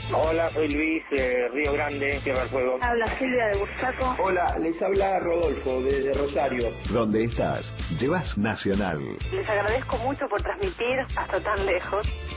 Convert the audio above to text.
Hola, soy Luis, Río Grande, Tierra del Fuego. Habla Silvia de Bursaco. Hola, les habla Rodolfo desde Rosario. ¿Dónde estás? Llevas Nacional. Les agradezco mucho por transmitir hasta tan lejos.